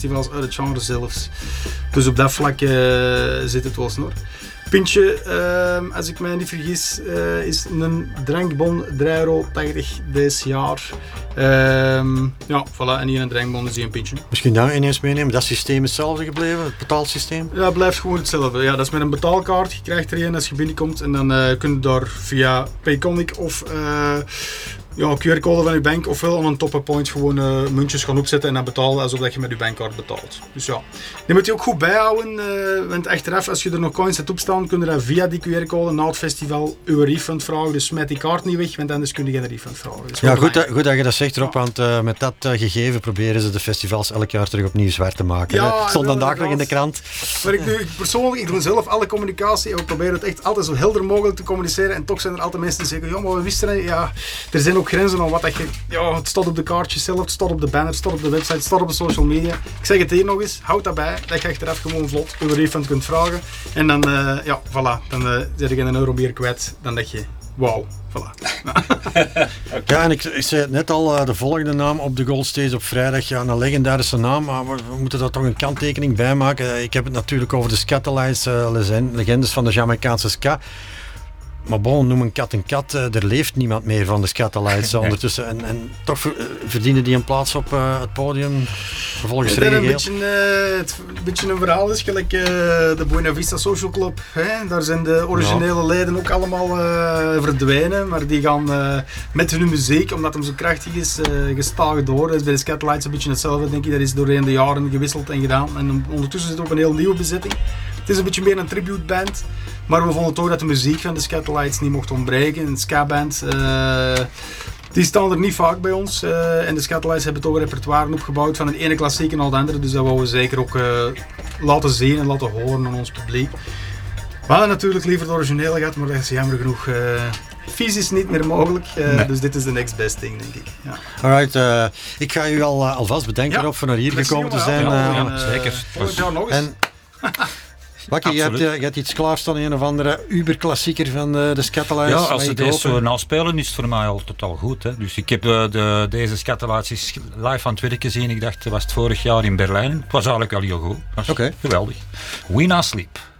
festivals uit het genre zelfs. Dus op dat vlak zit het wel snor. Pintje, als ik mij niet vergis, is een drankbon €3,80 dit jaar. Ja, voilà, en hier een drankbon is hier een pintje. Misschien daar ineens meenemen, dat systeem is hetzelfde gebleven, het betaalsysteem? Ja, het blijft gewoon hetzelfde. Ja, dat is met een betaalkaart, je krijgt er een als je binnenkomt en dan kun je daar via Payconic of een QR-code van je bank ofwel aan een top-up point gewoon muntjes gaan opzetten en dan betalen alsof dat je met je bankkaart betaalt. Dus ja, die moet je ook goed bijhouden, want achteraf als je er nog coins hebt opstaan, kun je dan via die QR-code na het festival uw refund vragen. Dus smijt die kaart niet weg, want anders kun je geen refund vragen. Dus ja, goed dat je dat zegt erop, want met dat gegeven proberen ze de festivals elk jaar terug opnieuw zwart te maken. Ja, stond vandaag nog in de krant. Maar ik doe zelf alle communicatie en we proberen het echt altijd zo helder mogelijk te communiceren en toch zijn er altijd mensen die zeggen, ja, maar we wisten het, ja, er zijn ook grenzen aan wat dat je, ja, het staat op de kaartjes zelf, het staat op de banner, het staat op de website, het staat op de social media. Ik zeg het hier nog eens, houd dat bij, dat je achteraf gewoon vlot uw refund kunt vragen en dan, ja, voilà, dan zet je een euro meer kwijt, dan denk je, wauw, voilà. Ja, en ik zei het net al, de volgende naam op de Gold Stage op vrijdag, ja, een legendarische naam, maar we moeten daar toch een kanttekening bij maken. Ik heb het natuurlijk over de Skatalites, legendes van de Jamaicaanse ska. Maar bon, noem een kat, er leeft niemand meer van de Skatalites ondertussen. En toch verdienen die een plaats op het podium volgens regel. Het een beetje een verhaal is, gelijk de Buena Vista Social Club. Hè? Daar zijn de originele leden ook allemaal verdwijnen, maar die gaan met hun muziek, omdat hem zo krachtig is, gestaag door. Dat is bij de Skatalites een beetje hetzelfde, denk ik. Dat is doorheen de jaren gewisseld en gedaan. En ondertussen zit er ook een heel nieuwe bezetting. Het is een beetje meer een tributeband. Maar we vonden toch dat de muziek van de Skatalites niet mocht ontbreken. Een ska-band, die staan er niet vaak bij ons. En de Skatalites hebben toch een repertoire opgebouwd van de ene klassiek naar de andere. Dus dat willen we zeker ook laten zien en laten horen aan ons publiek. We hadden natuurlijk liever de originele gehad, maar dat is jammer genoeg fysisch niet meer mogelijk. Nee. Dus dit is de next best thing, denk ik. Ja. Alright, ik ga u alvast bedanken op voor naar hier gekomen te zijn. Zeker. Volgend jaar nog eens. Bakkie, je hebt iets klaarstaan, een of andere uberklassieker van de Skatalites. Ja, als ze deze zo naspelen is het voor mij al totaal goed. Hè. Dus ik heb deze Skatalites live aan het werk gezien. Ik dacht, was het vorig jaar in Berlijn. Het was eigenlijk wel heel goed. Geweldig. We Not Sleep.